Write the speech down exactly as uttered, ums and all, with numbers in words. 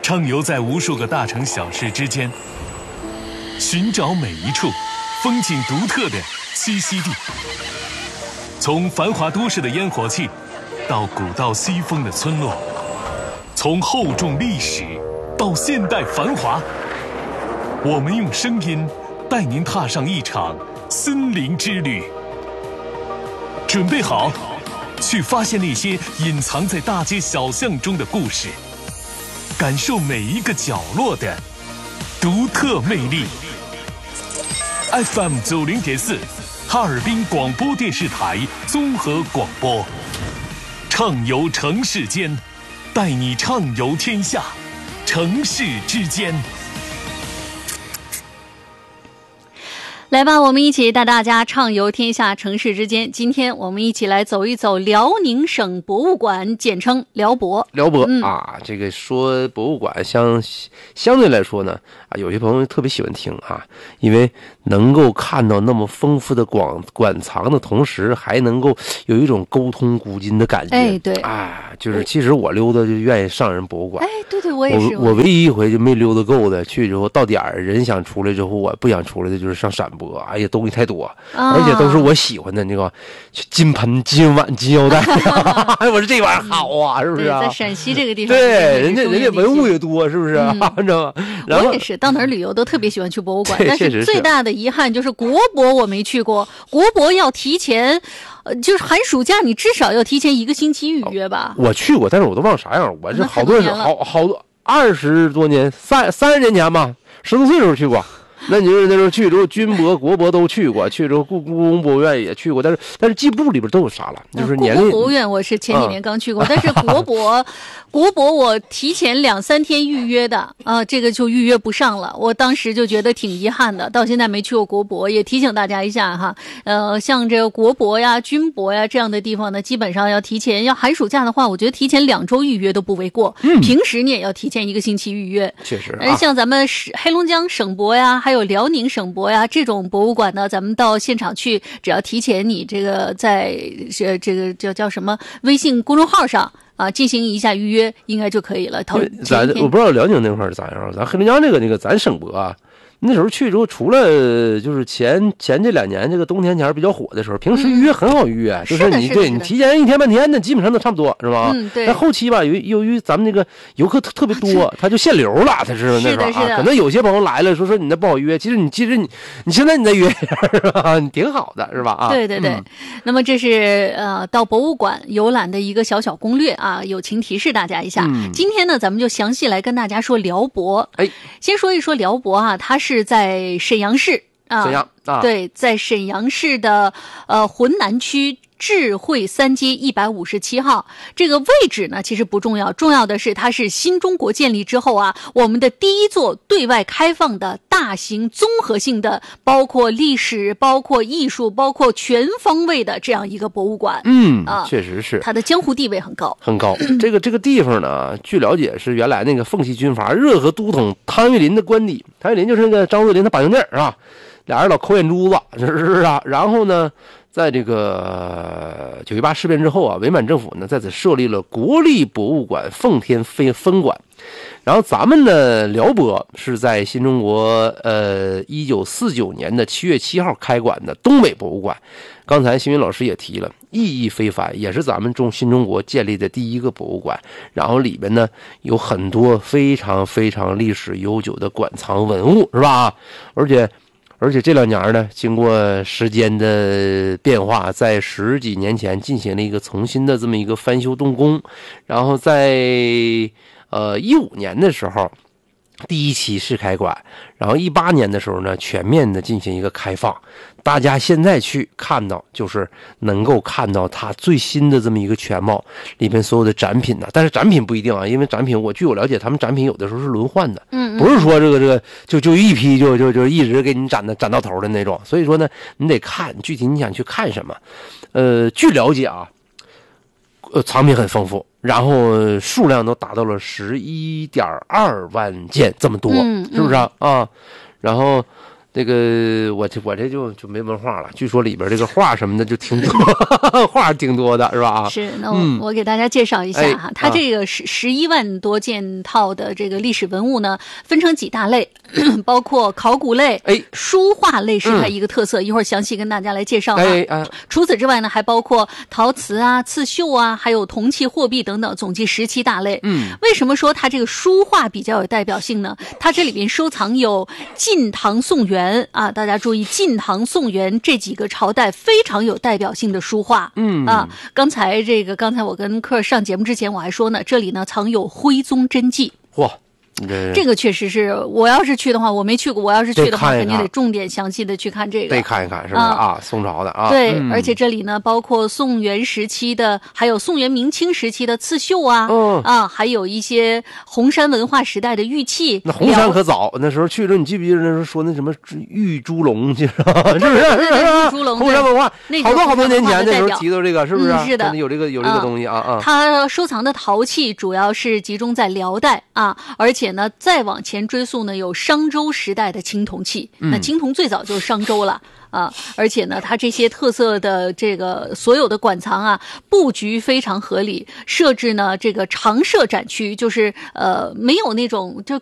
畅游在无数个大城小市之间，寻找每一处风景独特的栖息地。从繁华都市的烟火气，到古道西风的村落，从厚重历史到现代繁华，我们用声音带您踏上一场森林之旅。准备好，去发现那些隐藏在大街小巷中的故事，感受每一个角落的独特魅力。F M 九零点四，哈尔滨广播电视台综合广播，畅游城市间，带你畅游天下，城市之间。 来吧，我们一起带大家畅游天下城市之间。今天我们一起来走一走辽宁省博物馆，简称辽博。 辽博、 嗯、 啊，这个说博物馆相相对来说呢，啊，有些朋友特别喜欢听啊，因为能够看到那么丰富的馆馆藏的同时，还能够有一种沟通古今的感觉。 哎，对， 啊，就是其实我溜达就愿意上人博物馆。 哎，对对，我也是。 我我唯一一回就没溜达够的，去之后到点儿人想出来之后，我不想出来的就是上陕博。哎呀，东西太多， 啊、 而且都是我喜欢的那个金盆、金碗、金腰带。我说这玩意儿好啊，是不是、啊？ 在陕西这个地方， 对，人家人家文物也多，是不是、啊？你知道吗？ 我也是，到哪儿旅游都特别喜欢去博物馆，但是是最大的遗憾就是国博我没去过。国博要提前，呃，就是寒暑假你至少要提前一个星期预约吧。 我去过，但是我都忘了啥样。我这好多人，好好多二十多年，三三十年前吧，十多岁时候去过。那你就是那时候去之后，军博、国博都去过，去之后故故宫博物院也去过，但是但是记不住里边都有啥了，就是年龄。 故宫博物院我是前几年刚去过，嗯、但是国博，国博我提前两三天预约的啊、呃，这个就预约不上了，我当时就觉得挺遗憾的，到现在没去过国博，也提醒大家一下哈，呃，像这个国博呀、军博呀这样的地方呢，基本上要提前，要寒暑假的话，我觉得提前两周预约都不为过，嗯、平时你也要提前一个星期预约。 确实、 啊，像咱们黑龙江省博呀，还有辽宁省博呀这种博物馆呢，咱们到现场去，只要提前你这个在这这个叫叫什么微信公众号上啊进行一下预约，应该就可以了。头咱我不知道辽宁那块儿咋样，咱黑龙江这个那个咱省博啊。那时候去之后，除了就是前前这两年这个冬天前比较火的时候，平时预约很好预约，嗯、就是你对你提前一天半天的，基本上都差不多，是吧？ 嗯，对。 但后期吧，由由于咱们那个游客特别多，他就限流了，他是那时候啊，可能有些朋友来了，说说你那不好约，其实你其实你你现在你再约一下是吧？你挺好的，是吧？啊， 对对对。嗯、那么这是呃到博物馆游览的一个小小攻略啊，友情提示大家一下。嗯、今天呢，咱们就详细来跟大家说辽博。 哎， 先说一说辽博啊，它是在沈阳市啊， 沈阳啊， 对，在沈阳市的呃浑南区智慧三街一百五十七号。这个位置呢其实不重要，重要的是它是新中国建立之后啊，我们的第一座对外开放的大型综合性的，包括历史、包括艺术、包括全方位的这样一个博物馆。 嗯啊， 确实是， 它的江湖地位很高， 很高。这个这个地方呢，据了解是原来那个奉系军阀热河都统汤玉麟的官邸，汤玉麟就是那个张作霖他把兄弟是吧？俩人老抠眼珠子，是不是啊？然后呢，在这个九一八事变之后啊，伪满政府呢在此设立了国立博物馆奉天分分馆。然后咱们呢，辽博是在新中国呃一九四九年的七月七号开馆的东北博物馆。刚才新云老师也提了，意义非凡，也是咱们中新中国建立的第一个博物馆。然后里边呢有很多非常非常历史悠久的馆藏文物，是吧？而且。而且这两年呢，经过时间的变化，在十几年前进行了一个重新的这么一个翻修动工，然后在呃一五年的时候，第一期试开馆，然后一八年的时候呢，全面的进行一个开放。大家现在去看到，就是能够看到它最新的这么一个全貌，里面所有的展品呢，但是展品不一定啊，因为展品我据我了解，他们展品有的时候是轮换的， 嗯， 不是说这个这个就就一批就就就一直给你展的展到头的那种，所以说呢，你得看具体你想去看什么。呃，据了解啊，呃，藏品很丰富，然后数量都达到了十一点二万件这么多， 嗯嗯、 是不是啊？啊，然后。 这个我这我这就就没文化了，据说里边这个画什么的就挺多，画挺多的是吧？ 是，那我、 嗯、 我给大家介绍一下哈， 哎、 它这个十十一万多件套的这个历史文物呢，分成几大类，包括考古类、 哎、 书画类是它一个特色，嗯、一会儿详细跟大家来介绍哈。 哎哎、 除此之外呢，还包括陶瓷啊、刺绣啊，还有铜器、货币等等，总计十七大类。 嗯， 为什么说它这个书画比较有代表性呢？它这里边收藏有晋唐宋元啊，大家注意，晋唐宋元这几个朝代非常有代表性的书画。 嗯啊，刚才这个刚才我跟客上节目之前我还说呢，这里呢藏有徽宗真迹。 嚯！ 这个确实是我要是去的话，我没去过，我要是去的话， 看一看肯定得重点详细的去看这个， 得看一看，是不是啊？啊宋朝的啊， 对、 嗯， 而且这里呢，包括宋元时期的，还有宋元明清时期的刺绣啊， 嗯、 啊，还有一些红山文化时代的玉器。 那红山可早，那时候去了，你记不记得那时候说那什么玉猪龙，是不是？是不是？ 玉猪龙， 红山文化，好多好多年前那时候提到这个，是不是？ 嗯、是的， 有这个有这个东西啊啊。 他收藏的陶器主要是集中在辽代啊，而且呢，再往前追溯呢，有商周时代的青铜器。 嗯、 那青铜最早就是商周了。啊，而且呢，它这些特色的这个所有的馆藏啊，布局非常合理，设置呢这个常设展区，就是呃没有那种就